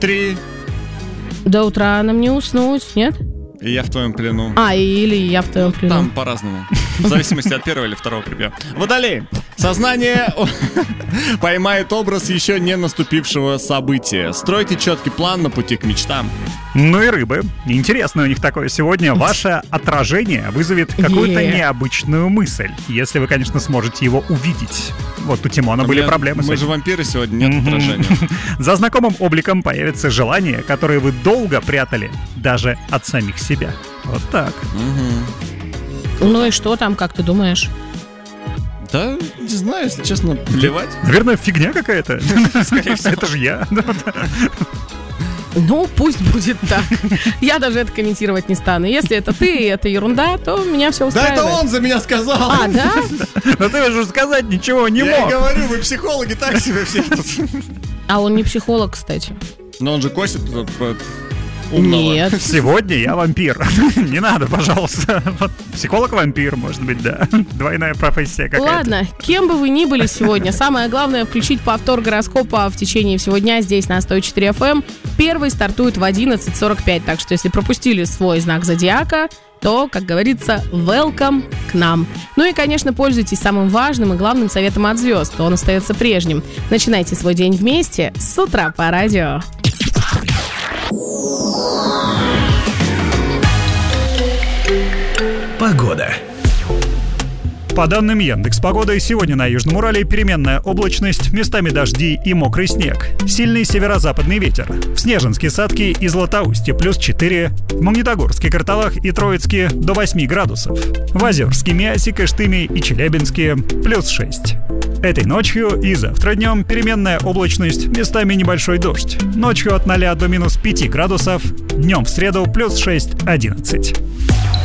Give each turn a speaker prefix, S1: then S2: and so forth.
S1: 3.
S2: До утра нам не уснуть, нет?
S1: И я в твоем плену.
S2: Или я в твоем плену.
S1: Там по-разному. В зависимости от первого или второго припева. Водолей. Сознание поймает образ еще не наступившего события. Стройте четкий план на пути к мечтам.
S3: Ну и рыбы. Интересно у них такое сегодня. Ваше отражение вызовет какую-то необычную мысль, если вы, конечно, сможете его увидеть. Вот у Тимона были проблемы.
S1: Мы же вампиры сегодня, нет отражения.
S3: За знакомым обликом появится желание, которое вы долго прятали, даже от самих себя. Вот так.
S2: Ну и что там, как ты думаешь?
S1: Да, не знаю, если честно, плевать.
S3: Наверное, фигня какая-то. Скорее всего, это же я.
S2: Ну, пусть будет так. Я даже это комментировать не стану. Если это ты и это ерунда, то меня все устраивает.
S1: Да это он за меня сказал.
S2: А, да?
S3: Но ты же сказать ничего не мог.
S1: Я говорю, вы психологи так себе все тут.
S2: А он не психолог, кстати.
S1: Но он же косит умного.
S2: Нет.
S3: Сегодня я вампир. Не надо, пожалуйста. Психолог-вампир, может быть, да. Двойная профессия какая-то.
S2: Ладно, кем бы вы ни были сегодня, самое главное включить повтор гороскопа в течение всего дня здесь на 104 FM. Первый стартует в 11:45, так что если пропустили свой знак зодиака, то, как говорится, welcome к нам. Ну и, конечно, пользуйтесь самым важным и главным советом от звезд. Он остается прежним. Начинайте свой день вместе с утра по радио.
S4: Погода.
S3: По данным Яндекс.Погоды, сегодня на Южном Урале переменная облачность, местами дожди и мокрый снег. Сильный северо-западный ветер. В Снежинске, Садке и Златоусте +4. В Магнитогорске, Карталах и Троицке до 8 градусов. В Озерске, Миасе, Кыштыме и Челябинске +6. Этой ночью и завтра днем переменная облачность, местами небольшой дождь. Ночью от 0 до -5 градусов, днем в среду +6-11.